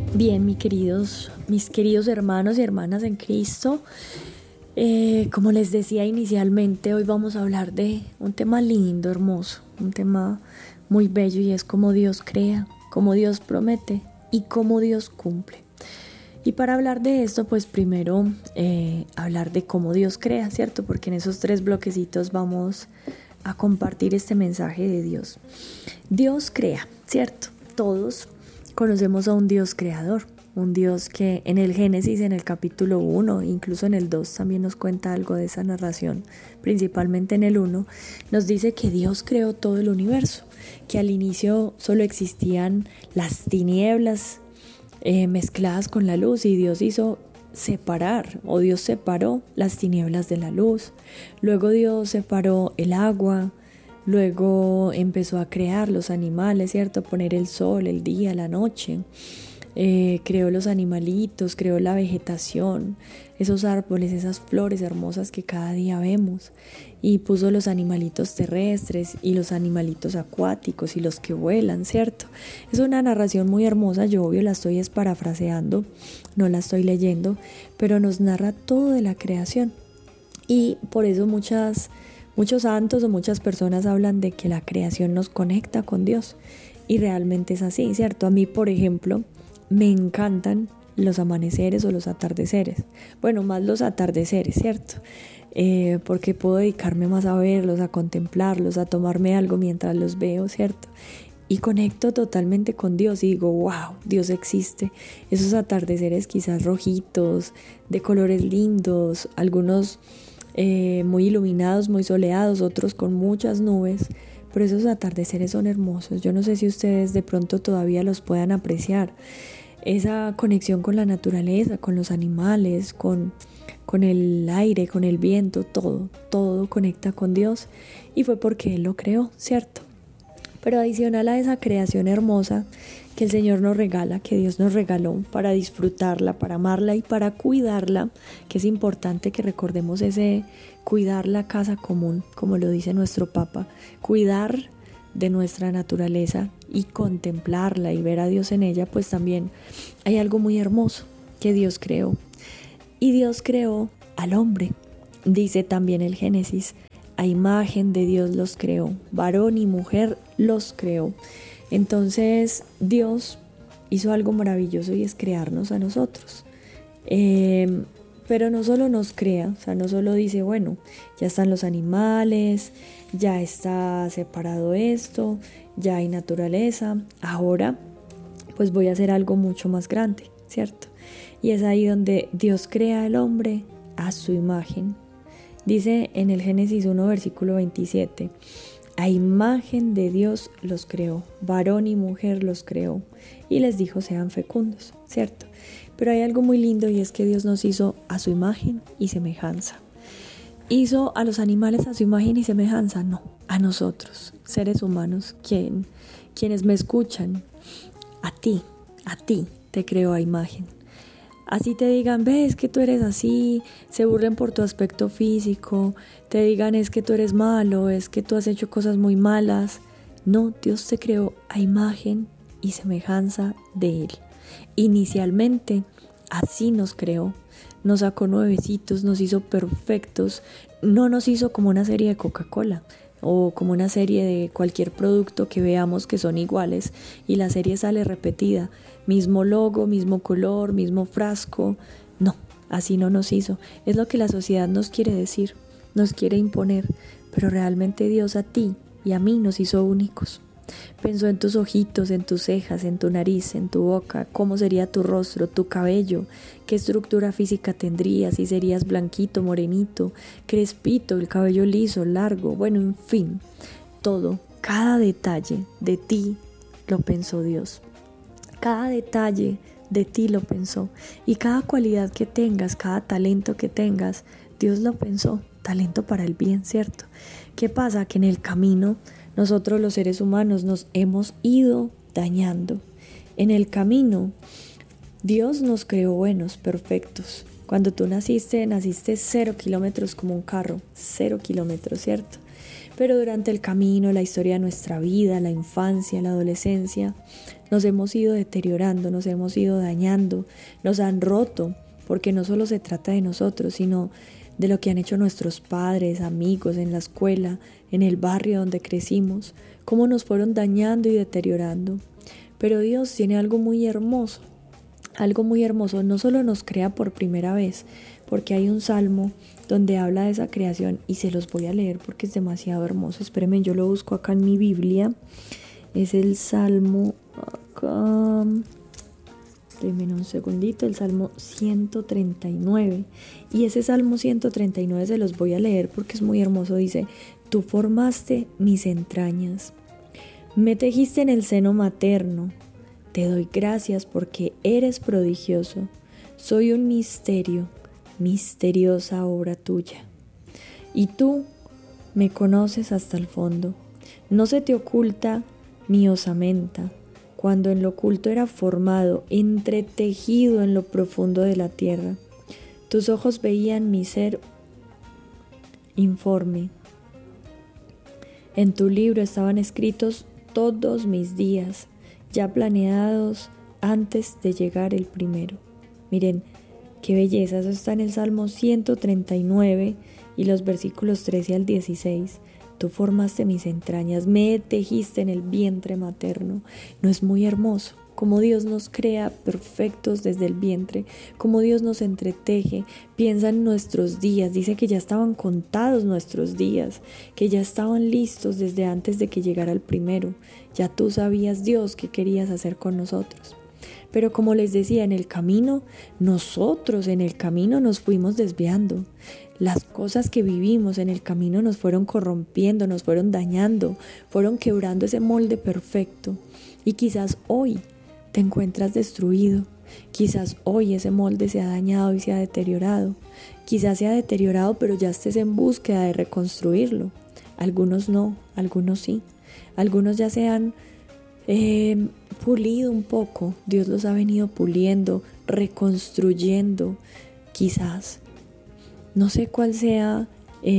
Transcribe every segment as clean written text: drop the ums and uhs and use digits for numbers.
Bien, mis queridos hermanos y hermanas en Cristo, como les decía inicialmente, hoy vamos a hablar de un tema lindo, hermoso, un tema muy bello y es cómo Dios crea, cómo Dios promete y cómo Dios cumple. Y para hablar de esto, pues primero hablar de cómo Dios crea, ¿cierto? Porque en esos 3 bloquecitos vamos a compartir este mensaje de Dios. Dios crea, ¿cierto? Todos conocemos a un Dios creador, un Dios que en el Génesis, en el capítulo 1, incluso en el 2 también nos cuenta algo de esa narración, principalmente en el 1, nos dice que Dios creó todo el universo, que al inicio solo existían las tinieblas mezcladas con la luz y Dios hizo separar, o Dios separó las tinieblas de la luz, luego Dios separó el agua. Luego empezó a crear los animales, ¿cierto? Poner el sol, el día, la noche. Creó los animalitos, creó la vegetación, esos árboles, esas flores hermosas que cada día vemos. Y puso los animalitos terrestres y los animalitos acuáticos y los que vuelan, ¿cierto? Es una narración muy hermosa, yo obvio la estoy parafraseando, no la estoy leyendo, pero nos narra todo de la creación. Y por eso muchos santos o muchas personas hablan de que la creación nos conecta con Dios y realmente es así, ¿cierto? A mí, por ejemplo, me encantan los amaneceres o los atardeceres. Bueno, más los atardeceres, ¿cierto? Porque puedo dedicarme más a verlos, a contemplarlos, a tomarme algo mientras los veo, ¿cierto? Y conecto totalmente con Dios y digo, wow, Dios existe. Esos atardeceres quizás rojitos, de colores lindos, algunos muy iluminados, muy soleados, otros con muchas nubes, pero esos atardeceres son hermosos. Yo no sé si ustedes de pronto todavía los puedan apreciar. Esa conexión con la naturaleza, con los animales, con el aire, con el viento, todo conecta con Dios y fue porque Él lo creó, ¿cierto? Pero adicional a esa creación hermosa que el Señor nos regala, que Dios nos regaló para disfrutarla, para amarla y para cuidarla, que es importante que recordemos ese cuidar la casa común, como lo dice nuestro Papa, cuidar de nuestra naturaleza y contemplarla y ver a Dios en ella, pues también hay algo muy hermoso que Dios creó. Y Dios creó al hombre, dice también el Génesis, a imagen de Dios los creó, varón y mujer los creó. Entonces Dios hizo algo maravilloso y es crearnos a nosotros. Pero no solo nos crea, o sea, no solo dice, bueno, ya están los animales, ya está separado esto, ya hay naturaleza, ahora pues voy a hacer algo mucho más grande, ¿cierto? Y es ahí donde Dios crea al hombre a su imagen. Dice en el Génesis 1, versículo 27, a imagen de Dios los creó, varón y mujer los creó, y les dijo sean fecundos, ¿cierto? Pero hay algo muy lindo y es que Dios nos hizo a su imagen y semejanza. ¿Hizo a los animales a su imagen y semejanza? No, a nosotros, seres humanos, quienes me escuchan, a ti te creó a imagen. Así te digan, ves que tú eres así, se burlen por tu aspecto físico, te digan es que tú eres malo, es que tú has hecho cosas muy malas. No, Dios te creó a imagen y semejanza de Él. Inicialmente, así nos creó, nos sacó nuevecitos, nos hizo perfectos, no nos hizo como una serie de Coca-Cola o como una serie de cualquier producto que veamos que son iguales y la serie sale repetida, mismo logo, mismo color, mismo frasco. No, así no nos hizo. Es lo que la sociedad nos quiere decir, nos quiere imponer, pero realmente Dios a ti y a mí nos hizo únicos. Pensó en tus ojitos, en tus cejas, en tu nariz, en tu boca, cómo sería tu rostro, tu cabello, qué estructura física tendrías, si serías blanquito, morenito, crespito, el cabello liso, largo, bueno, en fin, todo, cada detalle de ti lo pensó Dios. Cada detalle de ti lo pensó y cada cualidad que tengas, cada talento que tengas, Dios lo pensó, talento para el bien, ¿cierto? ¿Qué pasa? Que en el camino nosotros los seres humanos nos hemos ido dañando. En el camino Dios nos creó buenos, perfectos. Cuando tú naciste 0 kilómetros como un carro, 0 kilómetros, ¿cierto? Pero durante el camino, la historia de nuestra vida, la infancia, la adolescencia, nos hemos ido deteriorando, nos hemos ido dañando, nos han roto, porque no solo se trata de nosotros, sino de lo que han hecho nuestros padres, amigos, en la escuela, en el barrio donde crecimos, cómo nos fueron dañando y deteriorando. Pero Dios tiene algo muy hermoso, no solo nos crea por primera vez, porque hay un salmo donde habla de esa creación y se los voy a leer porque es demasiado hermoso. Espérenme, yo lo busco acá en mi Biblia. Es el salmo, acá, denme un segundito, el salmo 139. Y ese salmo 139 se los voy a leer porque es muy hermoso. Dice: tú formaste mis entrañas, me tejiste en el seno materno. Te doy gracias porque eres prodigioso. Soy un misterio, misteriosa obra tuya. Y tú me conoces hasta el fondo. No se te oculta mi osamenta, cuando en lo oculto era formado, entretejido en lo profundo de la tierra. Tus ojos veían mi ser informe. En tu libro estaban escritos todos mis días, ya planeados antes de llegar el primero. Miren, qué belleza, eso está en el Salmo 139 y los versículos 13 al 16. Tú formaste mis entrañas, me tejiste en el vientre materno. ¿No es muy hermoso? Como Dios nos crea perfectos desde el vientre, como Dios nos entreteje, piensa en nuestros días, dice que ya estaban contados nuestros días, que ya estaban listos desde antes de que llegara el primero. Ya tú sabías, Dios, qué querías hacer con nosotros. Pero como les decía, nosotros en el camino nos fuimos desviando. Las cosas que vivimos en el camino nos fueron corrompiendo, nos fueron dañando, fueron quebrando ese molde perfecto. Y quizás hoy te encuentras destruido. Quizás hoy ese molde se ha dañado y se ha deteriorado. Quizás se ha deteriorado, pero ya estés en búsqueda de reconstruirlo. Algunos no, algunos sí. Algunos ya se han pulido un poco. Dios los ha venido puliendo, reconstruyendo. Quizás. No sé cuál sea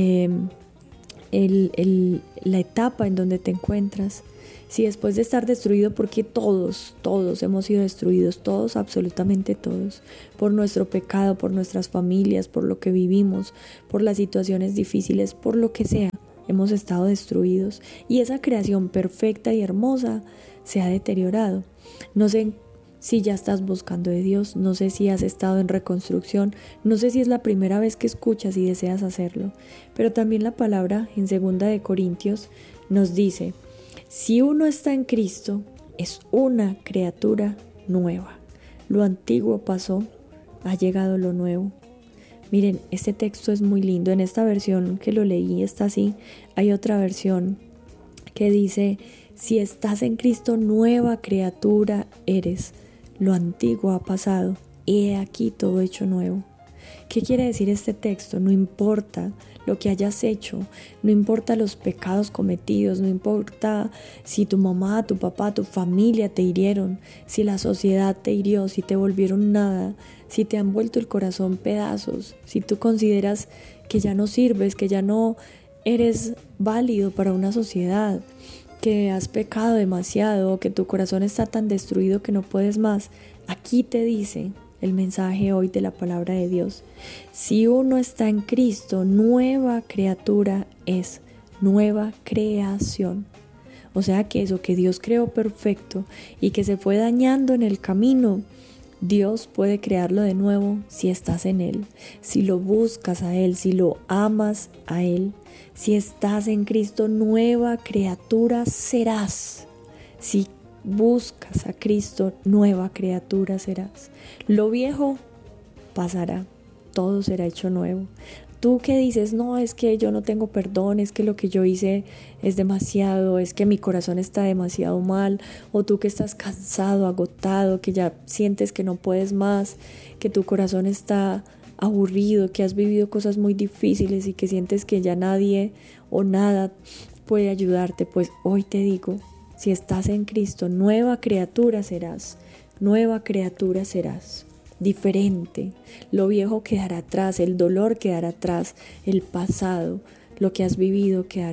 la etapa en donde te encuentras. Si después de estar destruido, porque todos hemos sido destruidos, todos, absolutamente todos, por nuestro pecado, por nuestras familias, por lo que vivimos, por las situaciones difíciles, por lo que sea, hemos estado destruidos y esa creación perfecta y hermosa se ha deteriorado. No sé si ya estás buscando de Dios, no sé si has estado en reconstrucción, no sé si es la primera vez que escuchas y deseas hacerlo, pero también la palabra en 2 Corintios nos dice: si uno está en Cristo, es una criatura nueva. Lo antiguo pasó, ha llegado lo nuevo. Miren, este texto es muy lindo. En esta versión que lo leí está así. Hay otra versión que dice: si estás en Cristo, nueva criatura eres. Lo antiguo ha pasado, he aquí todo hecho nuevo. ¿Qué quiere decir este texto? No importa lo que hayas hecho, no importa los pecados cometidos, no importa si tu mamá, tu papá, tu familia te hirieron, si la sociedad te hirió, si te volvieron nada, si te han vuelto el corazón pedazos, si tú consideras que ya no sirves, que ya no eres válido para una sociedad, que has pecado demasiado, que tu corazón está tan destruido que no puedes más. Aquí te dice el mensaje hoy de la palabra de Dios: si uno está en Cristo, nueva criatura es, nueva creación. O sea que eso que Dios creó perfecto y que se fue dañando en el camino, Dios puede crearlo de nuevo si estás en Él, si lo buscas a Él, si lo amas a Él. Si estás en Cristo, nueva criatura serás. Si buscas a Cristo, nueva criatura serás. Lo viejo pasará, todo será hecho nuevo. Tú que dices: no, es que yo no tengo perdón, es que lo que yo hice es demasiado, es que mi corazón está demasiado mal, o tú que estás cansado, agotado, que ya sientes que no puedes más, que tu corazón está aburrido, que has vivido cosas muy difíciles y que sientes que ya nadie o nada puede ayudarte, pues hoy te digo: si estás en Cristo, nueva criatura serás, nueva criatura serás. Diferente, lo viejo quedará atrás, el dolor quedará atrás, el pasado, lo que has vivido quedará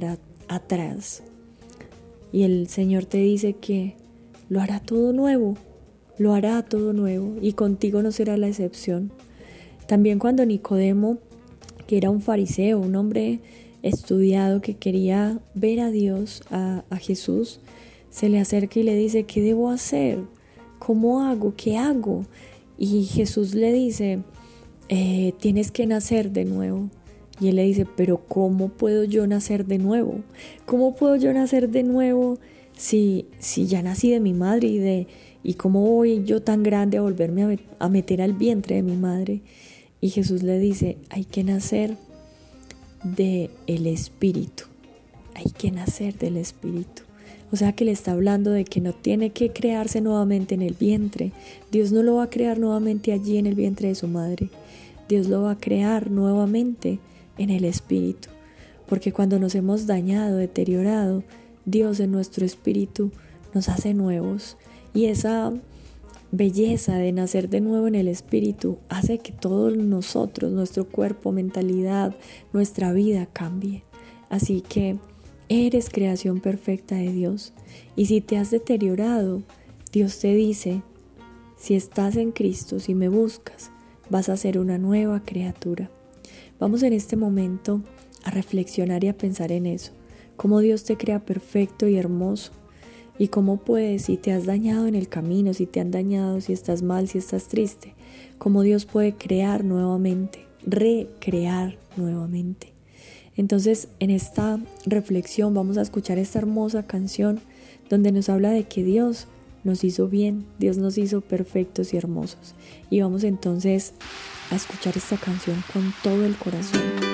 atrás. Y el Señor te dice que lo hará todo nuevo, lo hará todo nuevo y contigo no será la excepción. También cuando Nicodemo, que era un fariseo, un hombre estudiado que quería ver a Dios, a Jesús, se le acerca y le dice, ¿qué debo hacer? ¿Cómo hago? ¿Qué hago? Y Jesús le dice, tienes que nacer de nuevo. Y él le dice, pero ¿cómo puedo yo nacer de nuevo? ¿Cómo puedo yo nacer de nuevo si ya nací de mi madre y cómo voy yo tan grande a volverme a meter al vientre de mi madre? Y Jesús le dice, hay que nacer del Espíritu, hay que nacer del Espíritu. O sea que le está hablando de que no tiene que crearse nuevamente en el vientre. Dios no lo va a crear nuevamente allí en el vientre de su madre. Dios lo va a crear nuevamente en el Espíritu. Porque cuando nos hemos dañado, deteriorado, Dios en nuestro espíritu nos hace nuevos. Y esa belleza de nacer de nuevo en el Espíritu hace que todos nosotros, nuestro cuerpo, mentalidad, nuestra vida cambie. Así que eres creación perfecta de Dios. Y si te has deteriorado, Dios te dice, si estás en Cristo, si me buscas, vas a ser una nueva criatura. Vamos en este momento a reflexionar y a pensar en eso. Cómo Dios te crea perfecto y hermoso. Y cómo puedes, si te has dañado en el camino, si te han dañado, si estás mal, si estás triste, cómo Dios puede crear nuevamente, recrear nuevamente. Entonces, en esta reflexión vamos a escuchar esta hermosa canción donde nos habla de que Dios nos hizo bien, Dios nos hizo perfectos y hermosos. Y vamos entonces a escuchar esta canción con todo el corazón.